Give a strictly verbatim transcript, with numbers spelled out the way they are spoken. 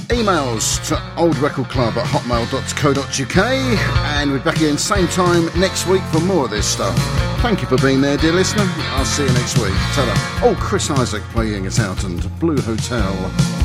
emails to oldrecordclub at hotmail dot co dot uk, and we're back again same time next week for more of this stuff. Thank you for being there, dear listener. I'll see you next week. Ta-da. Oh, Chris Isaac playing us out and Blue Hotel.